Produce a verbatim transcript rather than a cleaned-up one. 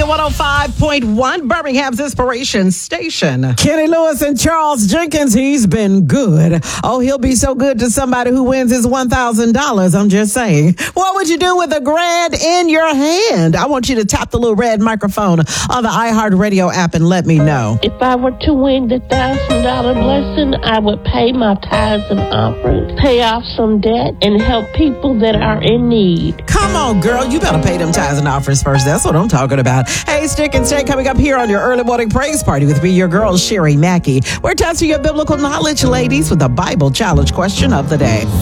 one oh five point one, Birmingham's Inspiration Station. Kenny Lewis and Charles Jenkins, he's been good. Oh, he'll be so good to somebody who wins his one thousand dollars. I'm just saying. What would you do with a grand in your hand? I want you to tap the little red microphone on the iHeartRadio app and let me know. If I were to win the one thousand dollars blessing, I would pay my tithes and offerings, pay off some debt, and help people that are in need. Come on, girl. You better pay them tithes and offers first. That's what I'm talking about. Hey, Stick and Stay coming up here on your early morning praise party with me, your girl, Sherry Mackey. We're testing your biblical knowledge, ladies, with the Bible challenge question of the day.